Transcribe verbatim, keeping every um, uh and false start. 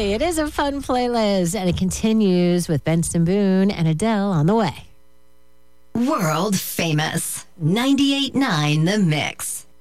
It is a fun playlist, and it continues with Benson Boone and Adele on the way. World famous ninety-eight point nine The Mix.